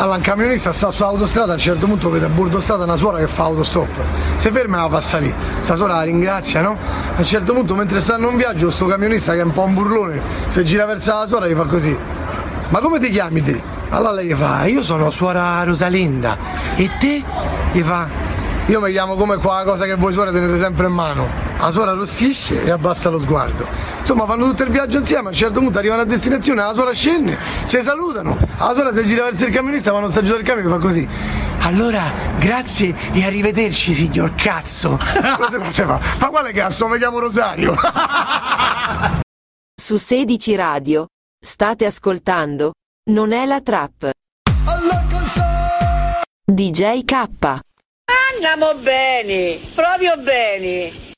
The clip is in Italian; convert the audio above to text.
Allora, un camionista sta sull'autostrada, a un certo punto vede a bordo strada una suora che fa autostop. Si ferma e la fa salire. Sta suora la ringrazia, no? A un certo punto, mentre stanno in viaggio, sto camionista che è un po' un burlone, si gira verso la suora e gli fa così. Ma come ti chiami te? Allora lei gli fa, io sono suora Rosalinda. E te? Gli fa, io mi chiamo come quella cosa che voi suore tenete sempre in mano. La suora arrossisce e abbassa lo sguardo. Insomma, fanno tutto il viaggio insieme, a un certo punto arrivano a destinazione, la suora scende, si salutano, la suora si gira verso il camionista, quando sta giù dal camion fa così. Allora, grazie e arrivederci, signor cazzo. Cosa faceva? Ma quale cazzo? Mi chiamo Rosario. Su 16 Radio. State ascoltando Non è la trap. DJ K. Andiamo bene, proprio bene.